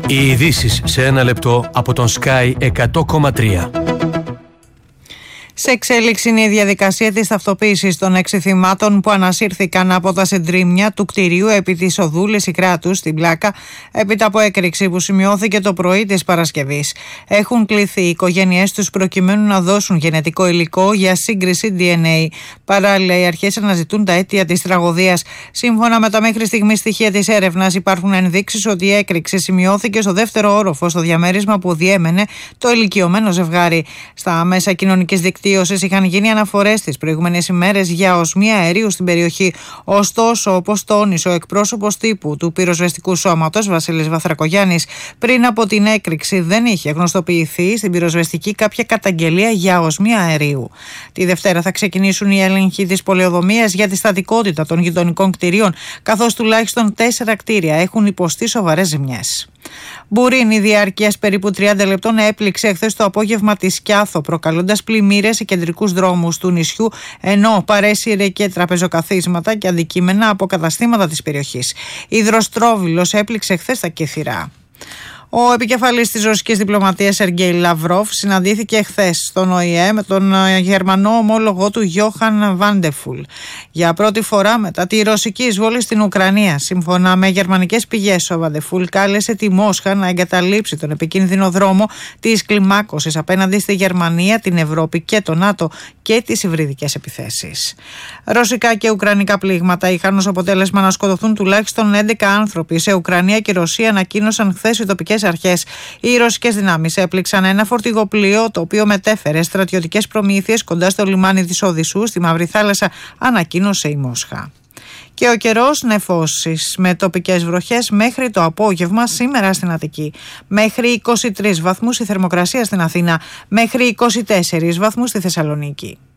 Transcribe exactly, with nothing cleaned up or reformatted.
Οι ειδήσεις σε ένα λεπτό από τον Sky εκατό κόμμα τρία. Σε εξέλιξη είναι η διαδικασία της ταυτοποίησης των έξι θυμάτων που ανασύρθηκαν από τα συντρίμμια του κτηρίου επί της οδού Λυσικράτου στην Πλάκα, έπειτα από έκρηξη που σημειώθηκε το πρωί της Παρασκευής. Έχουν κληθεί οι οικογένειές τους προκειμένου να δώσουν γενετικό υλικό για σύγκριση ντι εν έι. Παράλληλα, οι αρχές αναζητούν τα αίτια της τραγωδίας. Σύμφωνα με τα μέχρι στιγμής στοιχεία της έρευνας, υπάρχουν ενδείξεις ότι η έκρηξη σημειώθηκε στο δεύτερο όροφο, στο διαμέρισμα που διέμενε το ηλικιωμένο ζευγάρι. Στα μέσα κοινωνικής δικτύωσης είχαν γίνει αναφορές τις προηγούμενες ημέρες για οσμία αερίου στην περιοχή. Ωστόσο, όπως τόνισε ο εκπρόσωπος τύπου του πυροσβεστικού σώματος, Βασίλης Βαθρακογιάννης, πριν από την έκρηξη δεν είχε γνωστοποιηθεί στην πυροσβεστική κάποια καταγγελία για οσμία αερίου. Τη Δευτέρα θα ξεκινήσουν οι έλεγχοι της πολεοδομίας για τη στατικότητα των γειτονικών κτηρίων, καθώς τουλάχιστον τέσσερα κτίρια έχουν υποστεί σοβαρές ζημιές. Μπουρίνη διάρκειας περίπου τριάντα λεπτών έπληξε χθες το απόγευμα τη Σκιάθο, προκαλώντας πλημμύρες σε κεντρικούς δρόμους του νησιού, ενώ παρέσυρε και τραπεζοκαθίσματα και αντικείμενα από καταστήματα της περιοχής. Υδροστρόβιλος έπληξε χθες τα Κεφυρά. Ο επικεφαλής της ρωσικής διπλωματίας Σεργέι Λαυρόφ συναντήθηκε χθες στον Ο Η Ε με τον γερμανό ομόλογο του Γιόχαν Βάντεφουλ για πρώτη φορά μετά τη ρωσική εισβολή στην Ουκρανία. Σύμφωνα με γερμανικές πηγές, ο Βάντεφουλ κάλεσε τη Μόσχα να εγκαταλείψει τον επικίνδυνο δρόμο της κλιμάκωσης απέναντι στη Γερμανία, την Ευρώπη και το ΝΑΤΟ και τις υβριδικές επιθέσεις. Ρωσικά και ουκρανικά πλήγματα είχαν ως αποτέλεσμα να σκοτωθούν τουλάχιστον έντεκα άνθρωποι. Σε Ουκρανία και Ρωσία ανακοίνωσαν χθες οι τοπικές αρχές. Οι ρωσικές δυνάμεις έπληξαν ένα φορτηγοπλοίο το οποίο μετέφερε στρατιωτικές προμήθειες κοντά στο λιμάνι της Οδυσσού στη Μαύρη Θάλασσα, ανακοίνωσε η Μόσχα. Και ο καιρός νεφώσεις με τοπικές βροχές μέχρι το απόγευμα σήμερα στην Αττική. Μέχρι είκοσι τρεις βαθμούς η θερμοκρασία στην Αθήνα, μέχρι είκοσι τέσσερις βαθμούς στη Θεσσαλονίκη.